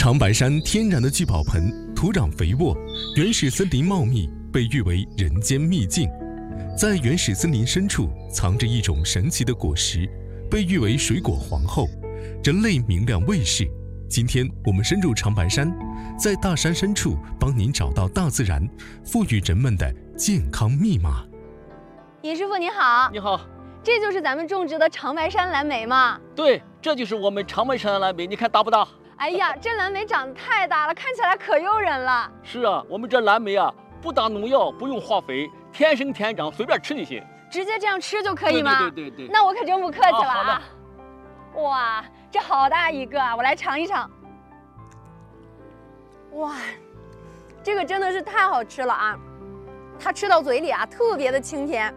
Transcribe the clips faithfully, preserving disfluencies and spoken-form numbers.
长白山天然的聚宝盆，土壤肥沃，原始森林茂密，被誉为人间秘境。在原始森林深处藏着一种神奇的果实，被誉为水果皇后，人类明亮卫士。今天我们深入长白山，在大山深处帮您找到大自然赋予人们的健康密码。 尹师傅你好。 你好。 这就是咱们种植的长白山蓝莓吗？ 对，这就是我们长白山的蓝莓，你看大不大？ 哎呀，这蓝莓长得太大了，看起来可诱人了。 是啊，我们这蓝莓啊，不打农药，不用化肥，天生天长，随便吃就行。 直接这样吃就可以吗？ 对对对对对。 那我可真不客气了啊。 啊好的。 哇，这好大一个啊！我来尝一尝。哇，这个真的是太好吃了啊！它吃到嘴里啊，特别的清甜。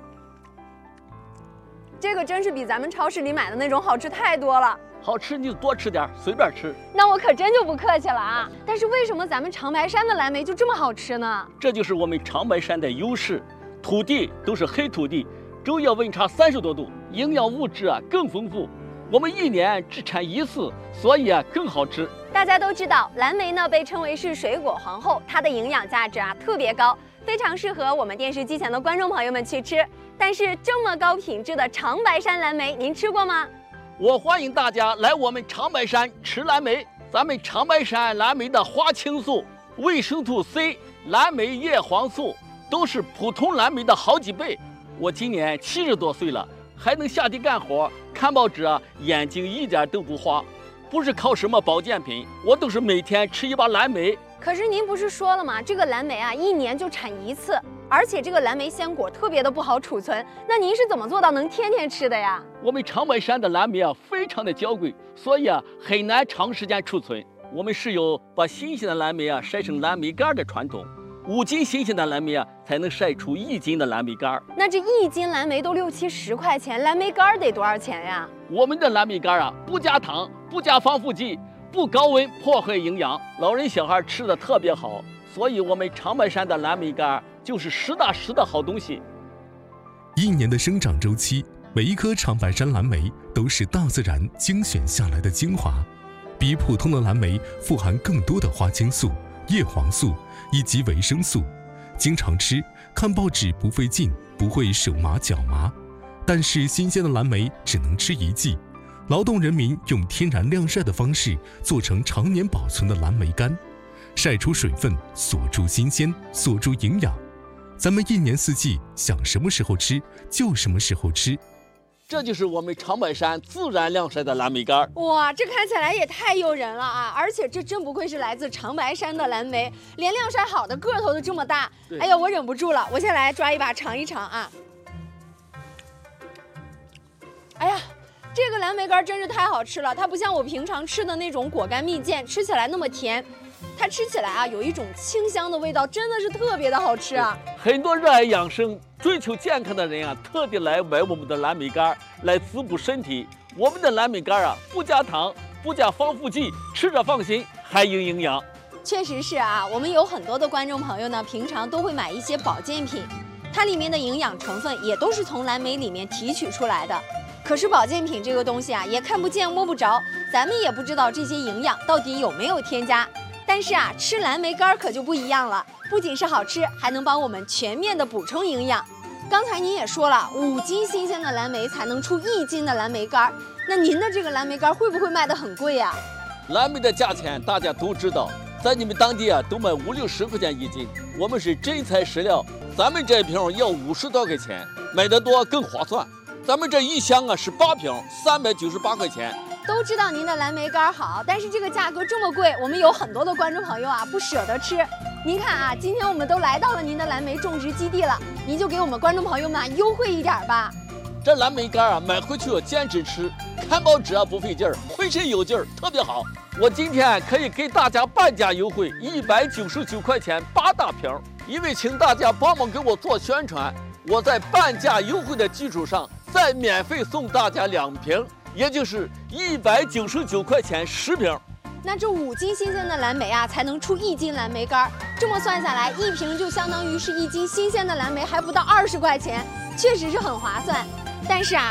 这个真是比咱们超市里买的那种好吃太多了。 好吃你就多吃点，随便吃。 那我可真就不客气了啊！但是为什么咱们长白山的蓝莓就这么好吃呢？ 这就是我们长白山的优势，土地都是黑土地，昼夜温差三十多度，营养物质啊更丰富。我们一年只产一次，所以啊更好吃。 大家都知道，蓝莓呢被称为是水果皇后，它的营养价值啊特别高，非常适合我们电视机前的观众朋友们去吃。但是这么高品质的长白山蓝莓，您吃过吗？ 我欢迎大家来我们长白山吃蓝莓。咱们长白山蓝莓的花青素、维生素 C、蓝莓叶黄素都是普通蓝莓的好几倍。我今年七十多岁了，还能下地干活、看报纸啊，眼睛一点都不花。不是靠什么保健品，我都是每天吃一把蓝莓。 可是您不是说了吗？这个蓝莓啊，一年就产一次，而且这个蓝莓鲜果特别的不好储存。那您是怎么做到能天天吃的呀？ 我们长白山的蓝莓啊，非常的娇贵，所以啊，很难长时间储存。我们是有把新鲜的蓝莓啊晒成蓝莓干的传统。五斤新鲜的蓝莓啊，才能晒出一斤的蓝莓干。 那这一斤蓝莓都六七十块钱，蓝莓干得多少钱呀？ 我们的蓝莓干啊，不加糖，不加防腐剂，不高温破坏营养，老人小孩吃的特别好。所以我们长白山的蓝莓干就是实打实的好东西。 一年的生长周期，每一颗长白山蓝莓都是大自然精选下来的精华，比普通的蓝莓富含更多的花青素、叶黄素以及维生素。经常吃，看报纸不费劲，不会手麻脚麻。但是新鲜的蓝莓只能吃一季，劳动人民用天然晾晒的方式做成常年保存的蓝莓干，晒出水分，锁住新鲜，锁住营养。咱们一年四季想什么时候吃就什么时候吃。 这就是我们长白山自然晾晒的蓝莓干。 哇，这看起来也太诱人了啊！而且这真不愧是来自长白山的蓝莓，连晾晒好的个头都这么大。哎呀，我忍不住了，我先来抓一把尝一尝啊！哎呀，这个蓝莓干真是太好吃了，它不像我平常吃的那种果干蜜饯，吃起来那么甜。它吃起来啊，有一种清香的味道，真的是特别的好吃啊！ 很多热爱养生、追求健康的人啊，特地来买我们的蓝莓干来滋补身体。我们的蓝莓干啊，不加糖，不加防腐剂，吃着放心，还有营养。 确实是啊，我们有很多的观众朋友呢，平常都会买一些保健品，它里面的营养成分也都是从蓝莓里面提取出来的。可是保健品这个东西啊，也看不见摸不着，咱们也不知道这些营养到底有没有添加。但是啊，吃蓝莓干可就不一样了，不仅是好吃，还能帮我们全面的补充营养。刚才您也说了，五斤新鲜的蓝莓才能出一斤的蓝莓干，那您的这个蓝莓干会不会卖得很贵呀？ 蓝莓的价钱大家都知道，在你们当地啊都卖五六十块钱一斤，我们是真材实料，咱们这一瓶要五十多块钱，买得多更划算。咱们这一箱啊是八瓶，三百九十八块钱。 都知道您的蓝莓干好，但是这个价格这么贵，我们有很多的观众朋友啊不舍得吃。您看啊，今天我们都来到了您的蓝莓种植基地了，您就给我们观众朋友们优惠一点吧。 这蓝莓干啊，买回去要坚持吃，看报纸啊不费劲儿，浑身有劲儿，特别好。我今天可以给大家半价优惠，一百九十九块钱八大瓶。因为请大家帮忙给我做宣传，我在半价优惠的基础上，再免费送大家两瓶。也就是一百九十九块钱十瓶， 那这五斤新鲜的蓝莓啊，才能出一斤蓝莓干。这么算下来，一瓶就相当于是一斤新鲜的蓝莓，还不到二十块钱，确实是很划算。但是啊，